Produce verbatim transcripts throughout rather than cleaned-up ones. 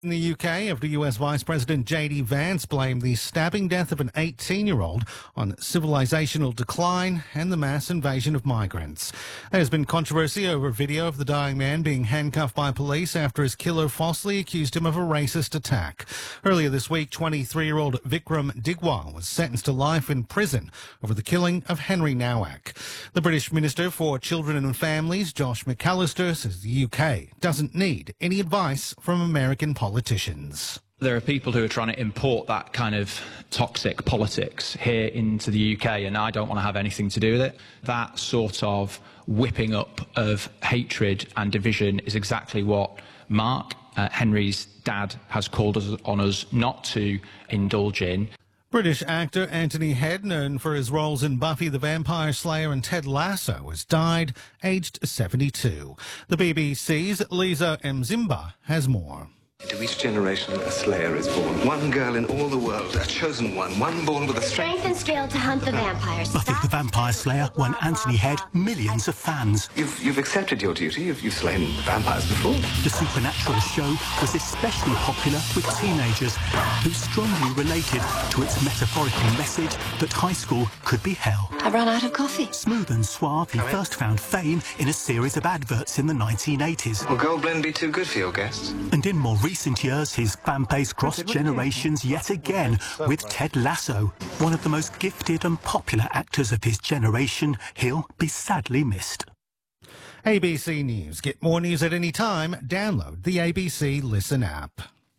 In the U K, after U S Vice President J D Vance blamed the stabbing death of an eighteen-year-old on civilizational decline and the mass invasion of migrants. There's been controversy over a video of the dying man being handcuffed by police after his killer falsely accused him of a racist attack. Earlier this week, twenty-three-year-old Vikram Digwal was sentenced to life in prison over the killing of Henry Nowak. The British Minister for Children and Families, Josh McAllister, says the U K doesn't need any advice from American politicians. Politicians. There are people who are trying to import that kind of toxic politics here into the U K, and I don't want to have anything to do with it. That sort of whipping up of hatred and division is exactly what Mark, uh, Henry's dad, has called us on us not to indulge in. British actor Anthony Head, known for his roles in Buffy the Vampire Slayer and Ted Lasso, has died, aged seventy-two. The B B C's Lisa Mzimba has more. To each generation, a slayer is born. One girl in all the world, a chosen one, one born with a strength, strength and skill to hunt the vampires. Buffy the Vampire Slayer won Anthony Head millions of fans. You've, you've accepted your duty. You've, you've slain vampires before. The supernatural show was especially popular with teenagers who strongly related to its metaphorical message that high school could be hell. I've run out of coffee. Smooth and suave, he first found fame in a series of adverts in the nineteen eighties. Will Goldblend be too good for your guests? And in more recent years, his fan base crossed generations yet again with Ted Lasso. One of the most gifted and popular actors of his generation, he'll be sadly missed. A B C News. Get more news at any time. Download the A B C Listen app.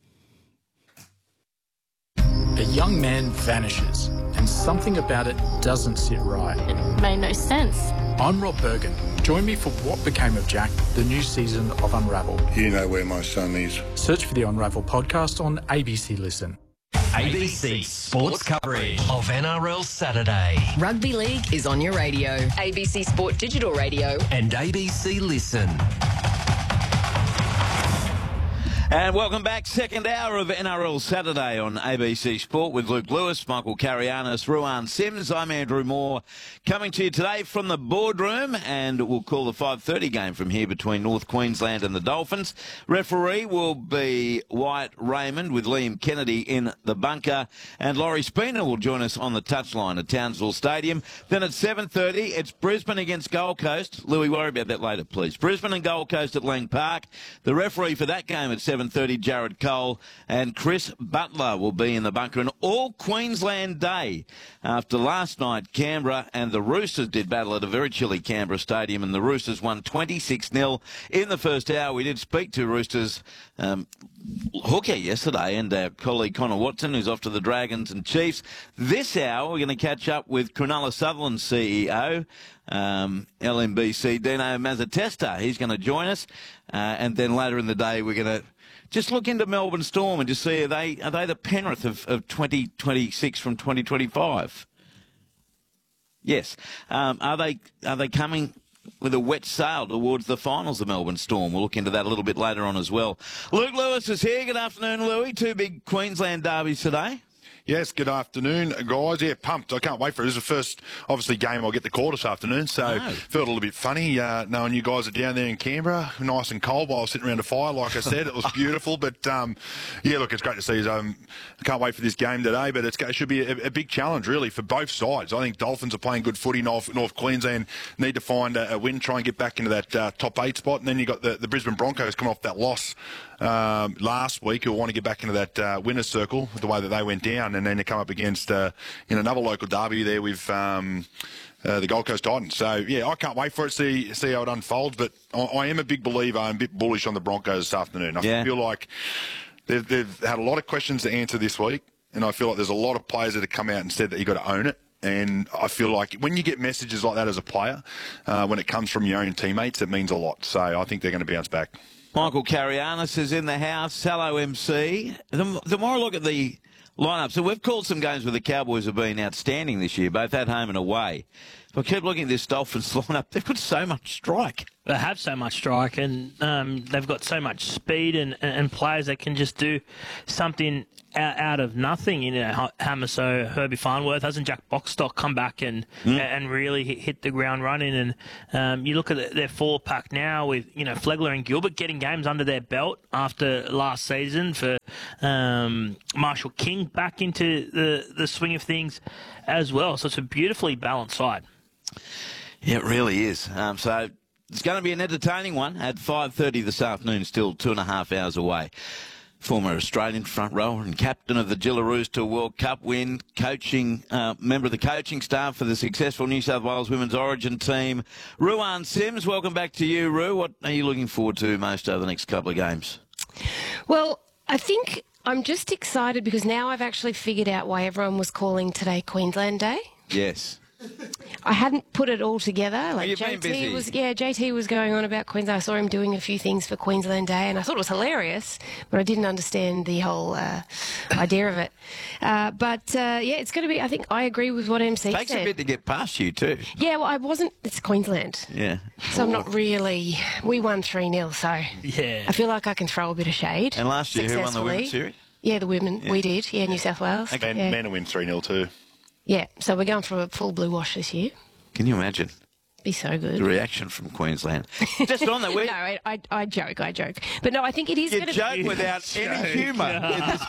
A young man vanishes, and something about it doesn't sit right. It made no sense. I'm Rob Bergen. Join me for What Became of Jack, the new season of Unravel. You know where my son is. Search for the Unravel podcast on A B C Listen. A B C Sports coverage of N R L Saturday. Rugby League is on your radio. A B C Sport Digital Radio. And A B C Listen. And welcome back, second hour of N R L Saturday on A B C Sport with Luke Lewis, Michael Carianis, Ruan Sims. I'm Andrew Moore, coming to you today from the boardroom, and we'll call the five thirty game from here between North Queensland and the Dolphins. Referee will be Wyatt Raymond with Liam Kennedy in the bunker, and Laurie Spina will join us on the touchline at Townsville Stadium. Then at seven thirty, it's Brisbane against Gold Coast. Louis, worry about that later, please. Brisbane and Gold Coast at Lang Park. The referee for that game at seven thirty, Jared Cole, and Chris Butler will be in the bunker. An all-Queensland day after last night Canberra and the Roosters did battle at a very chilly Canberra stadium, and the Roosters won twenty-six nil in the first hour. We did speak to Roosters um, hooker yesterday and our colleague Connor Watson, who's off to the Dragons and Chiefs. This hour we're going to catch up with Cronulla Sutherland's C E O, um, L N B C Dino Mazzatesta. He's going to join us, uh, and then later in the day we're going to just look into Melbourne Storm and just see, are they are they the Penrith of, of twenty twenty-six from twenty twenty-five? Yes. Um, are they are they coming with a wet sail towards the finals of Melbourne Storm? We'll look into that a little bit later on as well. Luke Lewis is here. Good afternoon, Louis. Two big Queensland derbies today. Yes, good afternoon, guys. Yeah, pumped. I can't wait for it. This is the first, obviously, game I'll get the call this afternoon, so oh. felt a little bit funny uh, knowing you guys are down there in Canberra, nice and cold while I was sitting around a fire. Like I said, it was beautiful, but um, yeah, look, it's great to see you. Um, I can't wait for this game today, but it's, it should be a, a big challenge, really, for both sides. I think Dolphins are playing good footy. North, North Queensland need to find a, a win, try and get back into that uh, top eight spot, and then you've got the, the Brisbane Broncos coming off that loss Um, last week, who want to get back into that uh, winner's circle with the way that they went down, and then they come up against uh, in another local derby there with um, uh, the Gold Coast Titans. So yeah, I can't wait for it, see see how it unfolds. But I, I am a big believer and a bit bullish on the Broncos this afternoon. I yeah. feel like they've, they've had a lot of questions to answer this week, and I feel like there's a lot of players that have come out and said that you've got to own it. And I feel like when you get messages like that as a player, uh, when it comes from your own teammates, it means a lot. So I think they're going to bounce back. Michael Carianis is in the house. Hello, M C. The, the more I look at the lineup. So we've called some games where the Cowboys have been outstanding this year, both at home and away. If I keep looking at this Dolphins lineup, they've got so much strike. They have so much strike, and um, they've got so much speed and, and players that can just do something out, out of nothing. You know, Hamiso, Herbie Farnworth, hasn't Jack Boxstock come back and mm. and really hit, hit the ground running? And um, you look at their four pack now with you know Flegler and Gilbert getting games under their belt after last season. For um, Marshall King back into the the swing of things as well. So it's a beautifully balanced side. Yeah, it really is. Um, so it's going to be an entertaining one at five thirty this afternoon, still two and a half hours away. Former Australian front rower and captain of the Jillaroos to a World Cup win, coaching uh, member of the coaching staff for the successful New South Wales Women's Origin team, Ruan Sims. Welcome back to you, Ru. What are you looking forward to most over the next couple of games? Well, I think I'm just excited because now I've actually figured out why everyone was calling today Queensland Day. Yes. I hadn't put it all together. Like You've J T been busy. was, yeah, J T was going on about Queensland. I saw him doing a few things for Queensland Day, and I thought it was hilarious, but I didn't understand the whole uh, idea of it. Uh, but uh, yeah, it's going to be. I think I agree with what M C said. Takes a bit to get past you too. Yeah, well, I wasn't. It's Queensland. Yeah. So I'm not really. We won three nil, so yeah, I feel like I can throw a bit of shade. And last year, who won the Women's Series? Yeah, the women. Yeah. We did. Yeah, New South Wales. And yeah. men win three nil too. Yeah, so we're going for a full blue wash this year. Can you imagine? Be so good. The reaction from Queensland. Just on that, we no, I, I, I joke, I joke, but no, I think it is. You gonna joke be... without any humour in this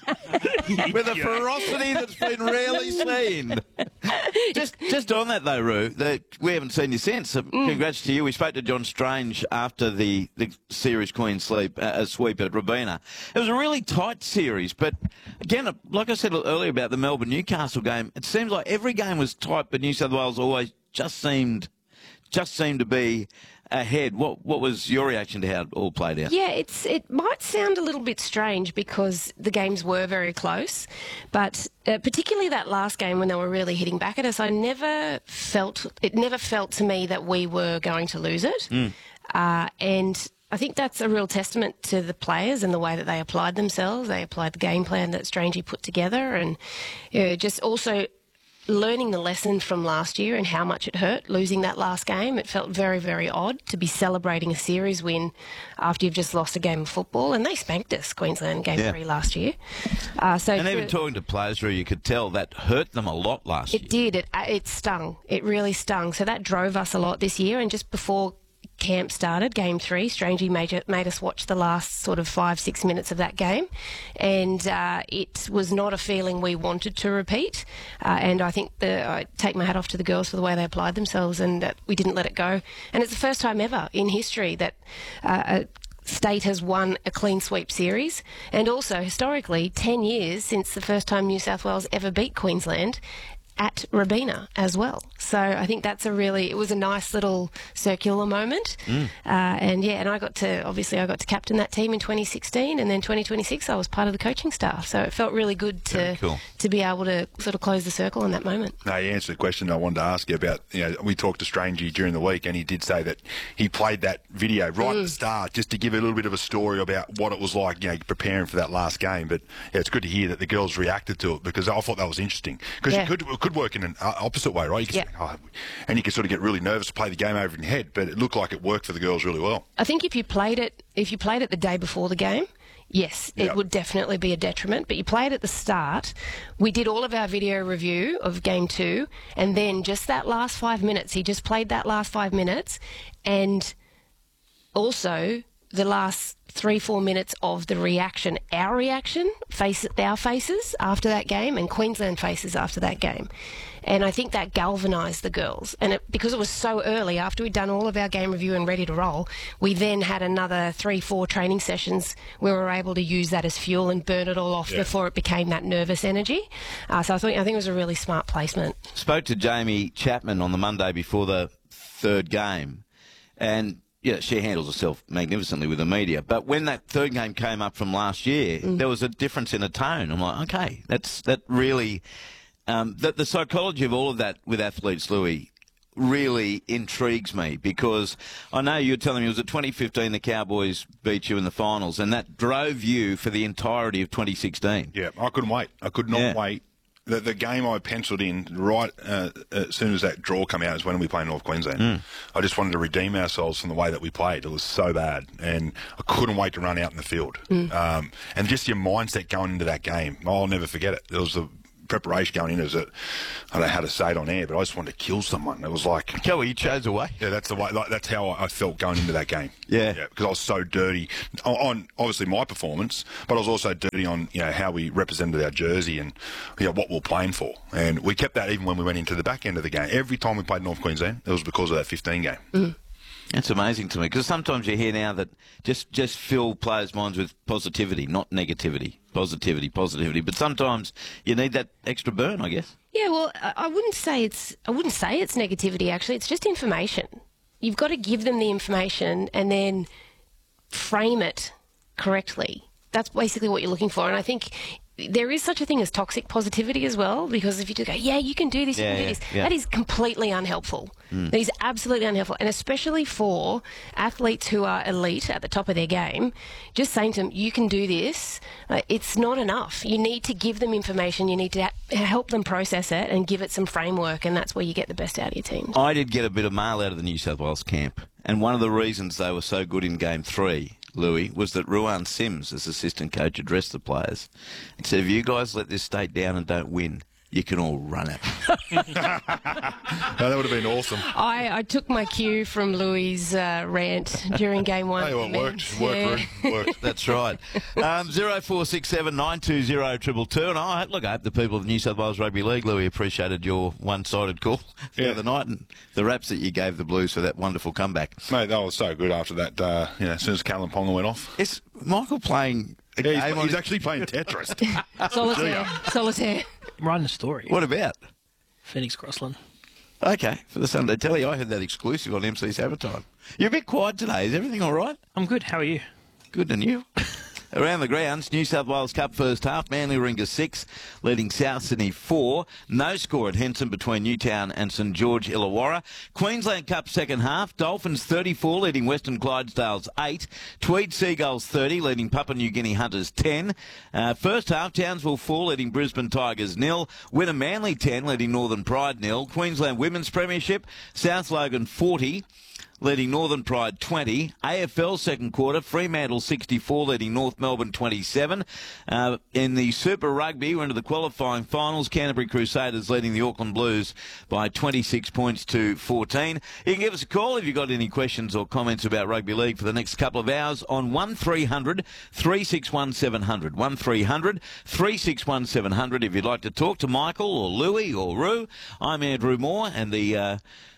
case, with a ferocity that's been rarely seen. Just, just on that though, Ru, that we haven't seen you since. So mm. Congrats to you. We spoke to John Strange after the, the series Queen Sleep uh, sweep at Robina. It was a really tight series, but again, like I said earlier about the Melbourne Newcastle game, it seems like every game was tight, but New South Wales always just seemed. Just seemed to be ahead. What what was your reaction to how it all played out? Yeah, it's it might sound a little bit strange because the games were very close, but uh, particularly that last game when they were really hitting back at us, I never felt it never felt to me that we were going to lose it, mm. uh, and I think that's a real testament to the players and the way that they applied themselves. They applied the game plan that Strangey put together, and you know, just also. Learning the lesson from last year and how much it hurt losing that last game. It felt very, very odd to be celebrating a series win after you've just lost a game of football. And they spanked us, Queensland, game yeah. three last year. Uh, so and even talking to players, Drew, you could tell that hurt them a lot last it year. It did. It, it stung. It really stung. So that drove us a lot this year. And just before camp started, game three, Strangey made, made us watch the last sort of five, six minutes of that game, and uh, it was not a feeling we wanted to repeat, uh, and I think the, I take my hat off to the girls for the way they applied themselves and that we didn't let it go. And it's the first time ever in history that uh, a state has won a clean sweep series, and also historically ten years since the first time New South Wales ever beat Queensland at Robina as well. So I think that's a really, it was a nice little circular moment. Mm. Uh, and yeah, and I got to, obviously I got to captain that team in twenty sixteen, and then twenty twenty-six I was part of the coaching staff. So it felt really good to cool. to be able to sort of close the circle in that moment. No, you answered the question I wanted to ask you about. You know, we talked to Strangey during the week, and he did say that he played that video right mm. at the start just to give a little bit of a story about what it was like, you know, preparing for that last game. But yeah, it's good to hear that the girls reacted to it, because I thought that was interesting. Because yeah. you could, it could work in an opposite way, right? You could yeah. say, oh, and you could sort of get really nervous to play the game over in your head, but it looked like it worked for the girls really well. I think if you played it, if you played it the day before the game, yes, it yep. would definitely be a detriment. But you play it at the start. We did all of our video review of game two, and then just that last five minutes, he just played that last five minutes, and also the last three, four minutes of the reaction, our reaction, face our faces after that game, and Queensland faces after that game. And I think that galvanised the girls. And it, because it was so early, after we'd done all of our game review and ready to roll, we then had another three, four training sessions where we were able to use that as fuel and burn it all off yeah. before it became that nervous energy. Uh, so I think, I think it was a really smart placement. Spoke to Jamie Chapman on the Monday before the third game, and yeah, she handles herself magnificently with the media. But when that third game came up from last year, mm. there was a difference in a tone. I'm like, okay, that's that really... Um, the, the psychology of all of that with athletes, Louis, really intrigues me, because I know you were telling me it was at twenty fifteen the Cowboys beat you in the finals, and that drove you for the entirety of twenty sixteen. Yeah, I couldn't wait. I could not Yeah. wait. The, the game I penciled in right uh, as soon as that draw came out is when we play North Queensland. Mm. I just wanted to redeem ourselves from the way that we played. It was so bad, and I couldn't wait to run out in the field. Mm. Um, and just your mindset going into that game, I'll never forget it. There was the preparation going in as a, I don't know how to say it on air, but I just wanted to kill someone. It was like, oh, well, you chose away. Yeah, that's the way. Like, that's how I felt going into that game. Yeah, yeah, because I was so dirty on, on obviously my performance, but I was also dirty on you know how we represented our jersey and you know what we were playing for, and we kept that even when we went into the back end of the game. Every time we played North Queensland, it was because of that fifteen game. Mm. It's amazing to me, because sometimes you hear now that just, just fill players' minds with positivity, not negativity. Positivity, positivity. But sometimes you need that extra burn, I guess. Yeah, well, I I wouldn't say it's I wouldn't say it's negativity. Actually, it's just information. You've got to give them the information and then frame it correctly. That's basically what you're looking for. And I think there is such a thing as toxic positivity as well, because if you do go, yeah, you can do this, you Yeah, can do yeah, this, yeah. that is completely unhelpful. Mm. That is absolutely unhelpful. And especially for athletes who are elite at the top of their game, just saying to them, you can do this, uh, it's not enough. You need to give them information, you need to ha- help them process it and give it some framework, and that's where you get the best out of your team. I did get a bit of mail out of the New South Wales camp, and one of the reasons they were so good in Game three, Louis, was that Ruan Sims, as assistant coach, addressed the players and said, if you guys let this state down and don't win, you can all run it. No, that would have been awesome. I, I took my cue from Louis' uh, rant during game one. Hey, well, it worked. It worked, Yeah. Ruth. Worked. That's right. Um, zero four six seven nine two zero two two. And I look, I hope the people of the New South Wales Rugby League, Louis, appreciated your one-sided call the Yeah. other night and the raps that you gave the Blues for that wonderful comeback. Mate, that was so good after that, uh, you know, as soon as Callum Ponga went off. Is Michael playing a Yeah, game he's, on he's his- actually playing Tetris. Solitaire. Solitaire. Writing a story. What about? Phoenix Crossland. Okay, for the Sunday Telly, I heard that exclusive on M C Sabatime. You're a bit quiet today. Is everything all right? I'm good. How are you? Good, and you? Around the grounds, New South Wales Cup first half, Manly Warringah six, leading South Sydney four. No score at Henson between Newtown and St George Illawarra. Queensland Cup second half, Dolphins thirty-four, leading Western Clydesdales eight. Tweed Seagulls thirty, leading Papua New Guinea Hunters ten. Uh, first half, Townsville four, leading Brisbane Tigers nil. Winner Manly ten, leading Northern Pride nil. Queensland Women's Premiership, South Logan forty. Leading Northern Pride twenty. A F L second quarter, Fremantle sixty-four, leading North Melbourne twenty-seven. Uh, in the Super Rugby, we're into the qualifying finals. Canterbury Crusaders leading the Auckland Blues by twenty-six points to fourteen. You can give us a call if you've got any questions or comments about rugby league for the next couple of hours on one three hundred three six one seven hundred. one three hundred three six one seven hundred if you'd like to talk to Michael or Louis or Roo. I'm Andrew Moore, and the... Uh,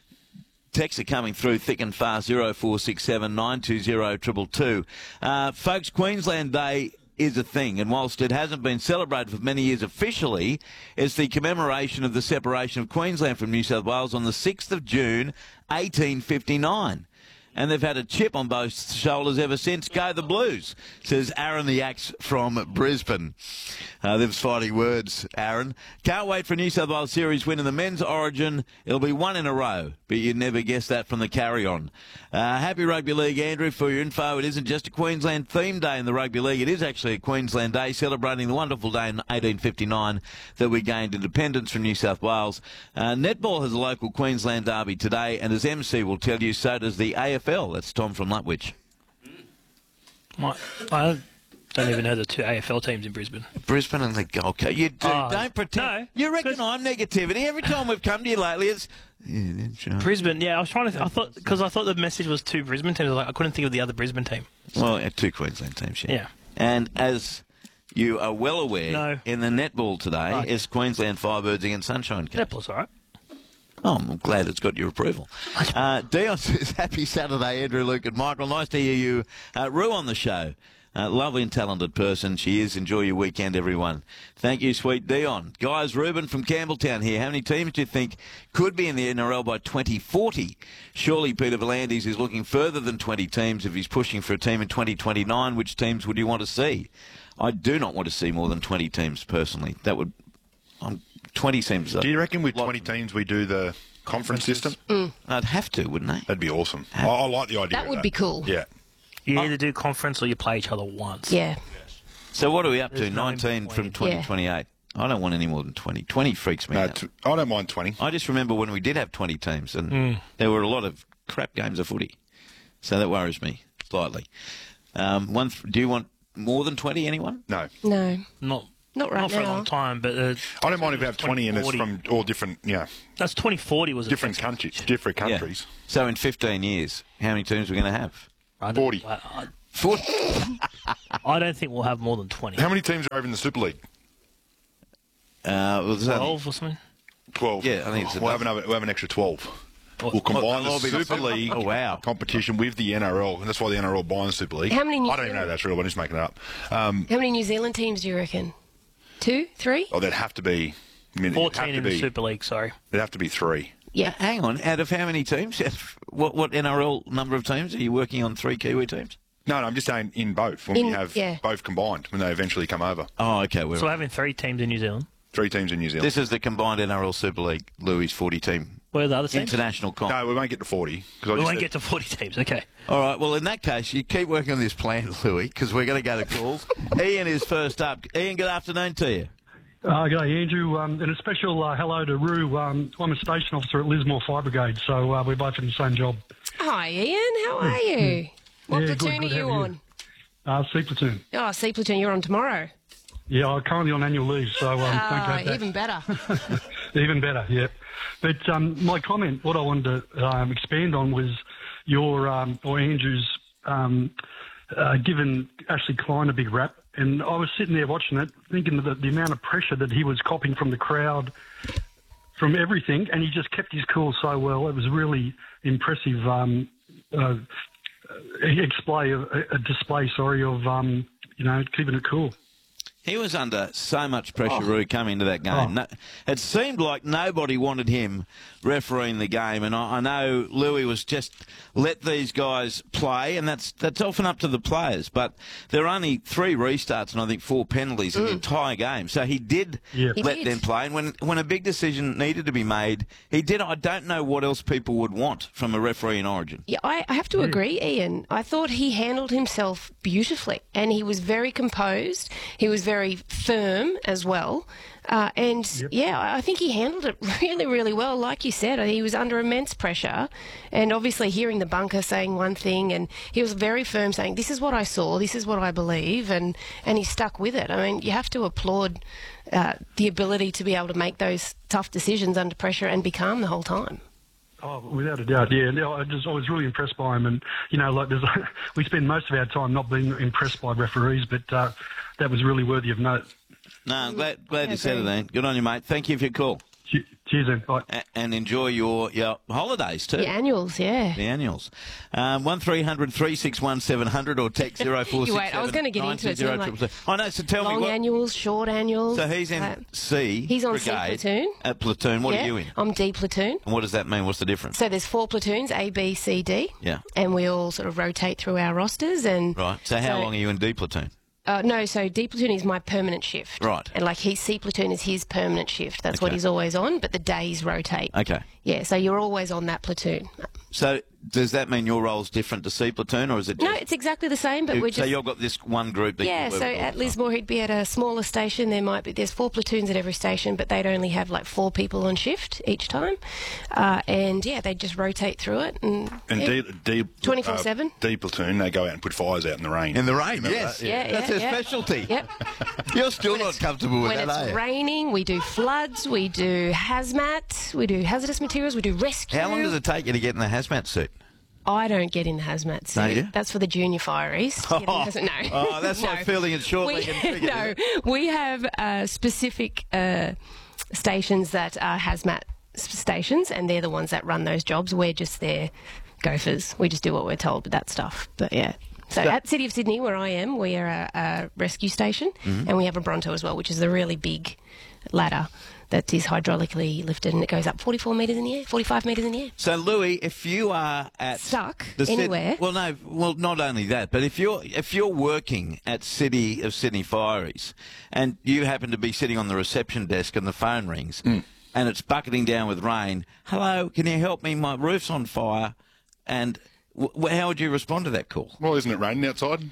Texts are coming through thick and fast, zero four six seven nine two zero two two two. Uh, folks, Queensland Day is a thing, and whilst it hasn't been celebrated for many years officially, it's the commemoration of the separation of Queensland from New South Wales on the sixth of June, eighteen fifty-nine. And they've had a chip on both shoulders ever since. Go the Blues, says Aaron the Axe from Brisbane. Uh, them's fighting words, Aaron. Can't wait for a New South Wales Series win in the men's origin. It'll be one in a row, but you'd never guess that from the carry-on. Uh, happy Rugby League, Andrew, for your info. It isn't just a Queensland theme day in the Rugby League. It is actually a Queensland Day, celebrating the wonderful day in eighteen fifty-nine that we gained independence from New South Wales. Uh, netball has a local Queensland derby today, and as M C will tell you, so does the A F L. That's Tom from Lutwich. My, I don't even know the two A F L teams in Brisbane. Brisbane and the Gold Coast. You do. Oh, Don't pretend. no, you reckon I'm negativity? Every time we've come to you lately, it's... Yeah, that's right. Brisbane, yeah, I was trying to. Th- I thought because I thought the message was two Brisbane teams. I, was like, I couldn't think of the other Brisbane team. Well, yeah, two Queensland teams, yeah. Yeah. And as you are well aware, No. in the netball today Right. is Queensland Firebirds against Sunshine Coast. Netball's all right. Oh, I'm glad it's got your approval. Uh, Dion says, happy Saturday, Andrew, Luke and Michael. Nice to hear you. Uh, Rue on the show. Uh, lovely and talented person she is. Enjoy your weekend, everyone. Thank you, sweet Dion. Guys, Ruben from Campbelltown here. How many teams do you think could be in the N R L by twenty forty? Surely Peter V'landys is looking further than twenty teams if he's pushing for a team in twenty twenty-nine. Which teams would you want to see? I do not want to see more than twenty teams, personally. That would... Um, twenty seems... Do you reckon with twenty teams we do the conference system. Mm. I'd have to, wouldn't they? That'd be awesome. I, I like the idea. That of would be cool. Yeah. You either do conference or you play each other once. Yeah. So what are we up to? There's no nineteen from between. twenty Yeah. twenty-eight. I don't want any more than twenty. twenty freaks me No, out. t- I don't mind twenty. I just remember when we did have twenty teams, and Mm. there were a lot of crap games of footy. So that worries me slightly. Um, one, th- do you want more than twenty, anyone? No. No. Not Not right not for a now. long time, but uh, I don't mind if we have twenty and it's twenty from all different, yeah, that's twenty forty was a different test countries. match. Different Yeah. countries. So in fifteen years, how many teams are we going to have? I don't- forty. I, I, forty. I don't think we'll have more than twenty. How many teams are over in the Super League? Uh, well, there's only- Twelve or something. Twelve. Yeah, I think it's we'll have, enough. another, we'll have an extra twelve. What- We'll combine what- the what will be the Super Super- League Oh, wow. competition with the N R L, and that's why the N R L buying the Super League. How many New I don't even know Zealand- that's real. I'm just making it up. Um, How many New Zealand teams do you reckon? Two? Three? oh, there'd have to be. I mean, it'd have Fourteen to in be, the Super League. Sorry. It'd have to be three. Yeah. Hang on, out of how many teams? What what N R L number of teams? Are you working on three Kiwi teams? No, no, I'm just saying in both. When In- we have yeah. both combined, when they eventually come over. Oh, okay. We're So we're having three teams in New Zealand. Three teams in New Zealand. This is the combined N R L Super League, Louis' forty team Where are the other teams? international comp. No, we won't get to forty. Cause I We just won't said- get to forty teams. Okay. All right, well, in that case, you keep working on this plan, Louis, because we're going to go to calls. Ian is first up. Ian, good afternoon to you. Uh, g'day, Andrew, um, and a special uh, hello to Roo. Um, I'm a station officer at Lismore Fire Brigade, so uh, we're both in the same job. Hi, Ian. How are you? What Yeah, good, platoon good. are you How are on? Uh, C platoon. Oh, C platoon. You're on tomorrow. Yeah, I'm currently on annual leave, so um, don't Ah, go back. even better. Even better, yeah. But um, my comment, what I wanted to um, expand on was your um, or Andrew's um, uh, given Ashley Klein a big rap, and I was sitting there watching it, thinking of the, the amount of pressure that he was copping from the crowd, from everything, and he just kept his cool so well. It was really impressive. Um, uh, display of a display, sorry, of um, you know, keeping it cool. He was under so much pressure, Oh. Roo, coming into that game. Oh. No, it seemed like nobody wanted him refereeing the game, and I, I know Louis was just let these guys play, and that's that's often up to the players. But there are only three restarts and I think four penalties in the entire game, so he did Yeah. He let did. them play. And when when a big decision needed to be made, he did. I don't know what else people would want from a referee in Origin. Yeah, I, I have to agree, Ian. I thought he handled himself beautifully, and he was very composed. He was very firm as well. Uh, and, yeah, I I think he handled it really, really well. Like you said, he was under immense pressure, and obviously hearing the bunker saying one thing, and he was very firm saying, this is what I saw, this is what I believe, and, and he stuck with it. I mean, you have to applaud uh, the ability to be able to make those tough decisions under pressure and be calm the whole time. Oh, without a doubt, yeah. No, I, just, I was really impressed by him, and you know, like there's, we spend most of our time not being impressed by referees, but uh, that was really worthy of note. No, I'm glad glad Yeah, you said it, agree. Ian. Good on you, mate. Thank you for your call. Che- Cheers, then. Bye. A- and enjoy your, your holidays too. The annuals, yeah. The annuals. Um, one three hundred three six one seven hundred or text zero four six seven. Wait, I was gonna get into it, so I'm like, I know, so tell me Long what. annuals, short annuals. So he's in uh, C. He's on C Brigade. platoon. At platoon. What yeah, are you in? I'm D platoon. And what does that mean? What's the difference? So there's four platoons, A, B, C, D. Yeah. And we all sort of rotate through our rosters. And Right. So how so- long are you in D platoon? Uh, no, so D platoon is my permanent shift. Right. And like he C platoon is his permanent shift. That's what Okay. he's always on, but the days rotate. Okay. Yeah, so you're always on that platoon. So does that mean your role's different to C platoon, or is it? Just, No, it's exactly the same, but we're so just you've got this one group that. yeah, you so work with all at the time. Lismore he'd be at a smaller station. There might be there's four platoons at every station, but they'd only have like four people on shift each time, uh, and yeah, they'd just rotate through it and, And yeah. D, D, twenty-four seven. Uh, D platoon, they go out and put fires out in the rain. In the rain, Remember yes. that? Yeah, That's yeah, their yeah. specialty. Yep. You're still not comfortable with When that, it's are you? raining, we do floods, we do hazmat, we do hazardous materials, we do rescue. How long does it take you to get in the hazmat suit? I don't get in the hazmat suit. No, you do? That's for the junior fireys. to get in the hazmat- no. Oh, that's no. like feeling it short We, leg and figure. no, we have uh, specific uh, stations that are hazmat s- stations, and they're the ones that run those jobs. We're just their gophers. We just do what we're told with that stuff. But yeah. So So- at City of Sydney, where I am, we are a, a rescue station, Mm-hmm. and we have a Bronto as well, which is a really big ladder that is hydraulically lifted, and it goes up forty-four metres in the air, forty-five metres in the air. So, Louis, if you are at Stuck the Syd- anywhere. well, no, well, not only that, but if you're if you're working at City of Sydney Fireys, and you happen to be sitting on the reception desk and the phone rings, Mm. and it's bucketing down with rain. Hello, can you help me? My roof's on fire. And w- how would you respond to that call? Well, isn't it raining outside?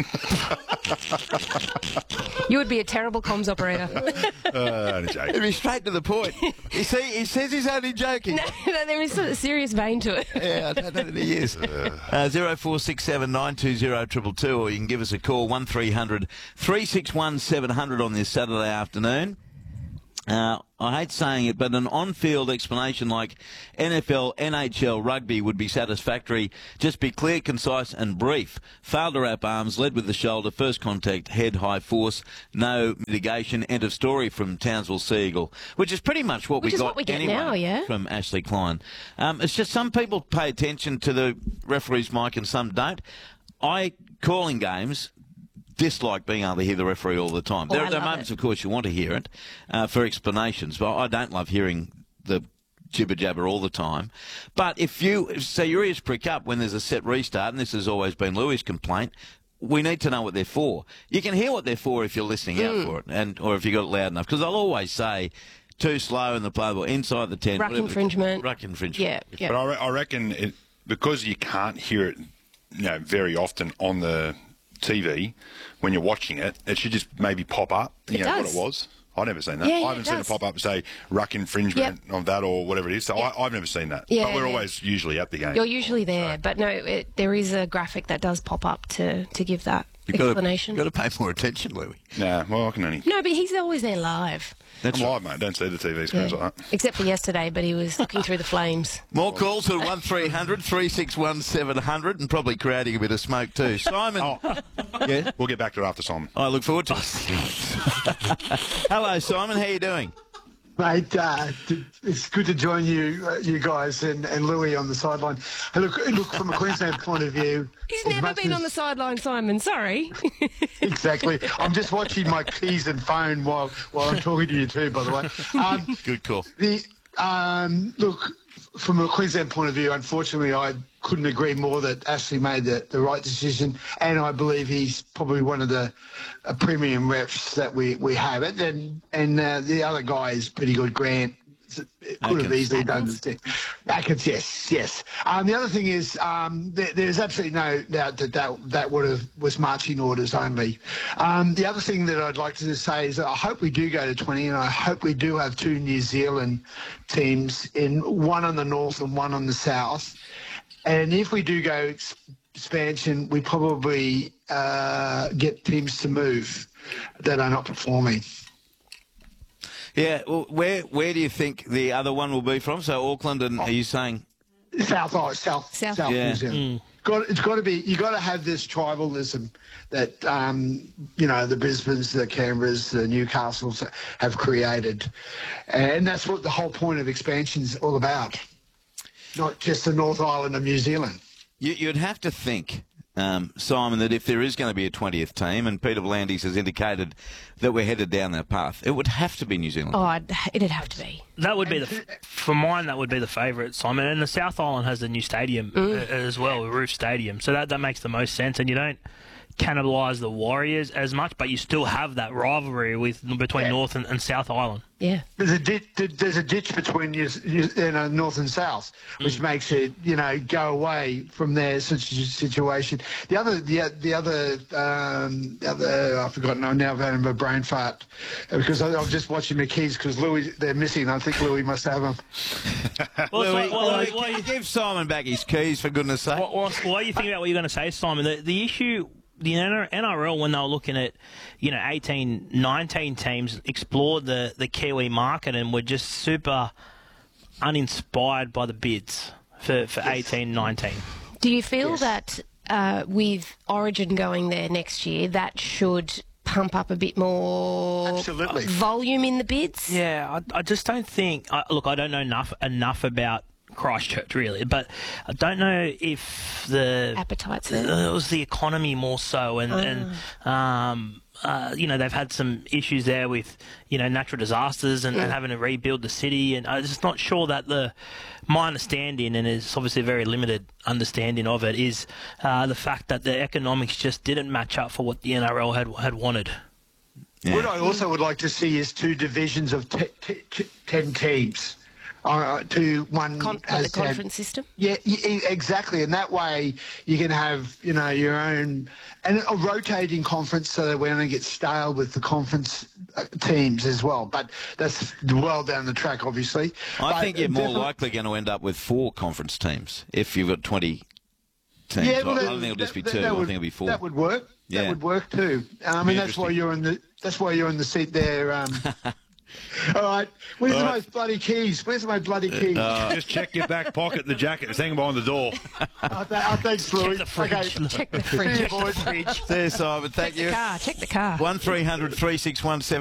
You would be a terrible comms operator. uh, only joking. It'd be straight to the point. You see, he says he's only joking. No, no, there is a serious vein to it. Yeah, I don't know that he is. Uh, zero four six seven nine two zero two two two, or you can give us a call, one three hundred three six one seven hundred on this Saturday afternoon. Uh, I hate saying it, but an on-field explanation like N F L, N H L, rugby would be satisfactory. Just be clear, concise and brief. Failed to wrap arms, led with the shoulder, first contact, head, high force, no mitigation, end of story from Townsville Seagull, which is pretty much what which we is got what we get anyway now, yeah? from Ashley Klein. Um, it's just some people pay attention to the referee's mic and some don't. I, calling games, dislike being able to hear the referee all the time. Oh, there I are there love moments, it. of course, you want to hear it uh, for explanations, but I don't love hearing the jibber-jabber all the time. But if you, say your ears prick up when there's a set restart, and this has always been Louis' complaint, we need to know what they're for. You can hear what they're for if you're listening Mm. out for it, and or if you got it loud enough, because I'll always say too slow in the play, ball, inside the ten. Ruck whatever. infringement. Ruck infringement. Yeah, yeah. But I, re- I reckon it, because you can't hear it, you know, very often on the T V when you're watching it, it should just maybe pop up. You It know does. what it was. I've never seen that. Yeah, yeah, I haven't it seen does. it pop up and say ruck infringement on that or whatever it is. So Yeah. I, I've never seen that. Yeah, but we're yeah. always usually at the game. You're usually there, but no, it, there is a graphic that does pop up to, to give that You've got explanation. to, got to pay more attention, Louis. Nah, well, I can only... No, but he's always there live. That's I'm right. live, mate. Don't see the T V screens Yeah. like that. Except for yesterday, but he was looking through the flames. More calls at one three hundred three six one seven hundred and probably creating a bit of smoke too. Simon. Oh, Yeah? we'll get back to it after Simon. I look forward to it. Hello, Simon. How are you doing? Mate, uh, t- it's good to join you, uh, you guys, and, and Louis on the sideline. And look, look from a Queensland point of view. He's as never much been as- on the sideline, Simon. Sorry. Exactly. I'm just watching my keys and phone while while I'm talking to you too. By the way, um, Good call. the um, look from a Queensland point of view. Unfortunately, I couldn't agree more that Ashley made the, the right decision, and I believe he's probably one of the uh, premium refs that we, we have. And then and uh, the other guy is pretty good, Grant. It could have Atkins. easily done this thing. Atkins, yes, yes. Um, the other thing is, um, there, there's absolutely no doubt that that, that would have was marching orders only. Um, the other thing that I'd like to say is that I hope we do go to twenty, and I hope we do have two New Zealand teams, in one on the north and one on the south. And if we do go ex- expansion, we probably uh, get teams to move that are not performing. Yeah, well, where where do you think the other one will be from? So Auckland, and are you saying? South, oh, South, South. South Yeah. New Zealand. Got, it's got to be. You got to have this tribalism that um, you know the Brisbanes, the Canberras, the Newcastles have created, and that's what the whole point of expansion is all about. Not just the North Island of New Zealand. You, you'd have to think, um, Simon, that if there is going to be a twentieth team, and Peter V'landys has indicated that we're headed down that path, it would have to be New Zealand. Oh, I'd, it'd have to be. That would be the, for mine, that would be the favourite, Simon. And the South Island has the new stadium uh, as well, the Roof Stadium. So that, that makes the most sense. And you don't cannibalise the Warriors as much, but you still have that rivalry with between North and, and South Island. Yeah. There's a ditch, there's a ditch between you, you, you know, north and south, which makes it, you know, go away from their such a situation. The other, the, the other, um, the other, I've forgotten. I'm now having a brain fart because I, I'm just watching the keys because Louis, they're missing. I think Louis must have them. Well, Louis, so- well, Louis, well, can you give Simon back his keys, for goodness sake? What, what, what do you think about what you're going to say, Simon? The, the issue, the N R L, when they were looking at, you know, eighteen, nineteen teams, explored the, the Kiwi market and were just super uninspired by the bids for, for eighteen, nineteen. Do you feel Yes. that uh, with Origin going there next year, that should pump up a bit more Absolutely. volume in the bids? Yeah, I, I just don't think. I, look, I don't know enough enough about Christchurch really, but I don't know if the Appetite's there. uh, it was the economy more so, and and um, uh, you know they've had some issues there with you know natural disasters and, and having to rebuild the city, and I'm just not sure that the my understanding, and it's obviously a very limited understanding of it, is uh, the fact that the economics just didn't match up for what the N R L had had wanted. Yeah. What I also would like to see is two divisions of t- t- t- ten teams. Uh, to one Con- has the had- conference system. Yeah, y- exactly. And that way you can have, you know, your own and a rotating conference so that we don't get stale with the conference uh, teams as well. But that's well down the track, obviously. I But think you're more definitely- likely going to end up with four conference teams if you've got twenty teams. Yeah, I well, I that- don't think it'll just be that- two. that I would- think it'll be four. That would work. Yeah. That would work too. I Be mean, that's why interesting. you're in the. That's why you're in the seat there. Um, all right. Where's All the right. most bloody keys? Where's my bloody keys? Just check your back pocket, the jacket, it's hanging behind the door. oh, th- oh, thanks, Louis. the fridge. Okay. Check the See you, fridge. boys. There, Simon. Thank Check you. the car. Check the car. One three hundred three six one seven.